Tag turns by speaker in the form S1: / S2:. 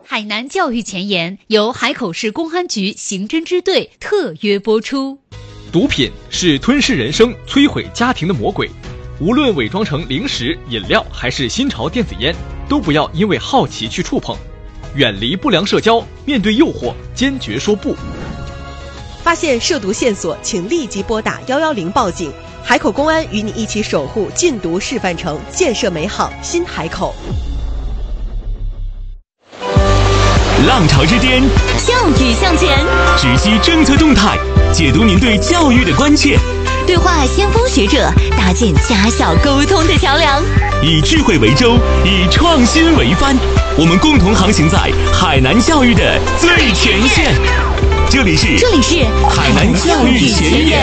S1: 海南教育前沿由海口市公安局刑侦支队特约播出。
S2: 毒品是吞噬人生、摧毁家庭的魔鬼，无论伪装成零食、饮料还是新潮电子烟，都不要因为好奇去触碰。远离不良社交，面对诱惑，坚决说不。
S3: 发现涉毒线索，请立即拨打110报警。海口公安与你一起守护禁毒示范城，建设美好新海口。
S4: 浪潮之巅，
S5: 教育向前，
S4: 直击政策动态，解读您对教育的关切，
S5: 对话先锋学者，搭建家校沟通的桥梁，
S4: 以智慧为舟，以创新为帆，我们共同航行在海南教育的最前线。这里是
S5: 海南教育前沿。